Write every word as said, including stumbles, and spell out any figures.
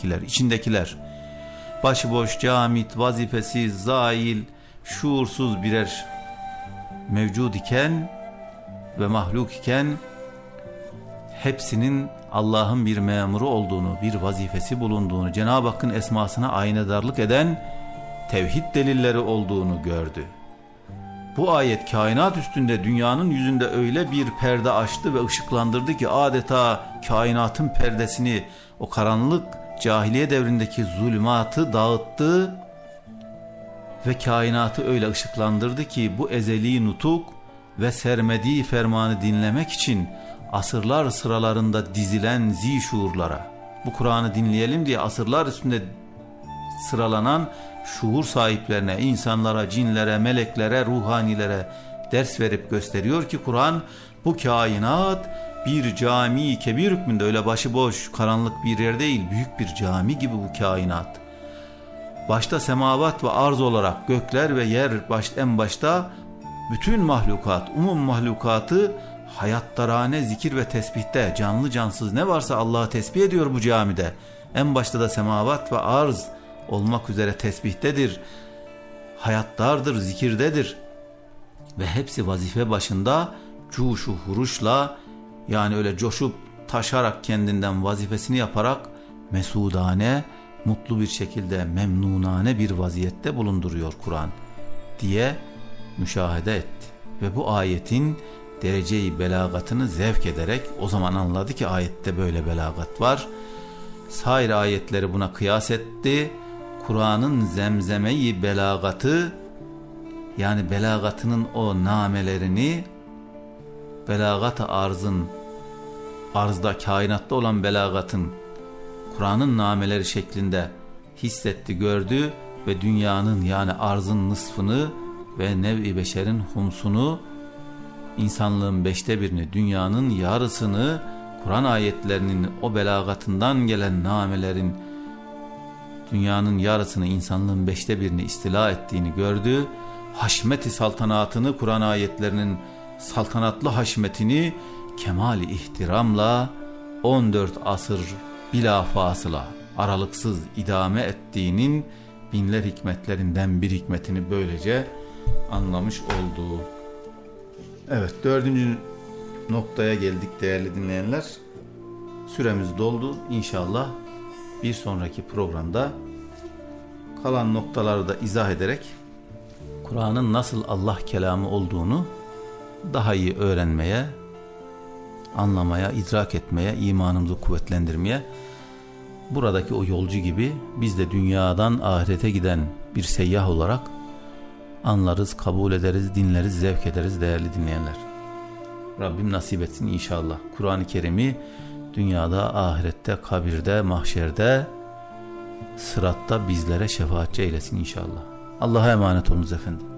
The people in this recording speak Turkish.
dışındakiler, içindekiler başıboş, camit, vazifesiz, zail, şuursuz birer mevcud iken ve mahluk iken hepsinin Allah'ın bir memuru olduğunu, bir vazifesi bulunduğunu, Cenab-ı Hakk'ın esmasına aynadarlık eden tevhid delilleri olduğunu gördü. Bu ayet kainat üstünde, dünyanın yüzünde öyle bir perde açtı ve ışıklandırdı ki adeta kainatın perdesini, o karanlık cahiliye devrindeki zulümatı dağıttı ve kainatı öyle ışıklandırdı ki bu ezeli nutuk ve sermediği fermanı dinlemek için asırlar sıralarında dizilen zişuurlara, bu Kur'an'ı dinleyelim diye asırlar üstünde sıralanan şuur sahiplerine, insanlara, cinlere, meleklere, ruhanilere ders verip gösteriyor ki Kur'an bu kainat bir cami kebir hükmünde, öyle başıboş karanlık bir yer değil, büyük bir cami gibi bu kainat. Başta semavat ve arz olarak gökler ve yer baş, en başta bütün mahlukat, umum mahlukatı hayattarane zikir ve tesbihte, canlı cansız ne varsa Allah'ı tesbih ediyor bu camide. En başta da semavat ve arz olmak üzere tesbihtedir, hayattardır, zikirdedir ve hepsi vazife başında cuşu huruşla, yani öyle coşup taşarak kendinden vazifesini yaparak mesudane, mutlu bir şekilde memnunane bir vaziyette bulunduruyor Kur'an diye müşahede etti ve bu ayetin dereceyi belagatını zevk ederek o zaman anladı ki ayette böyle belagat var. Sair ayetleri buna kıyas etti. Kur'an'ın zemzemeyi belagatı, yani belagatının o namelerini, belagat-ı arzın, arzda, kainatta olan belagatın Kur'an'ın nameleri şeklinde hissetti, gördü ve dünyanın, yani arzın nısfını ve nev-i beşerin humsunu, insanlığın beşte birini, dünyanın yarısını Kur'an ayetlerinin o belagatından gelen namelerin dünyanın yarısını, insanlığın beşte birini istila ettiğini gördü. Haşmet-i saltanatını, Kur'an ayetlerinin saltanatlı haşmetini kemal-i ihtiramla on dört asır bila fasıla, aralıksız idame ettiğinin binler hikmetlerinden bir hikmetini böylece anlamış oldu. Evet, dördüncü noktaya geldik değerli dinleyenler. Süremiz doldu. İnşallah bir sonraki programda kalan noktaları da izah ederek Kur'an'ın nasıl Allah kelamı olduğunu daha iyi öğrenmeye, anlamaya, idrak etmeye, imanımızı kuvvetlendirmeye, buradaki o yolcu gibi biz de dünyadan ahirete giden bir seyyah olarak anlarız, kabul ederiz, dinleriz, zevk ederiz değerli dinleyenler. Rabbim nasip etsin inşallah. Kur'an-ı Kerim'i dünyada, ahirette, kabirde, mahşerde, sıratta bizlere şefaatçi eylesin inşallah. Allah'a emanet olunuz efendim.